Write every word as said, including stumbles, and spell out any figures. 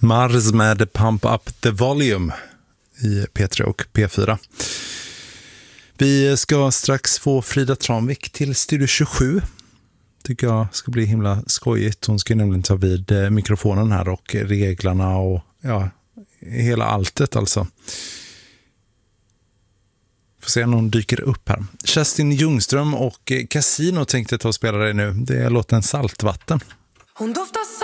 Mars med Pump Up the Volume i P tre och P fyra. Vi ska strax få Frida Tranvik till Studio tjugosju. Tycker jag ska bli himla skojigt. Hon ska nämligen ta vid mikrofonen här och reglarna och ja, hela alltet alltså. Får se om hon dyker upp här. Kerstin Ljungström och Casino tänkte ta och spela dig nu. Det är låten Saltvatten. Hon doftar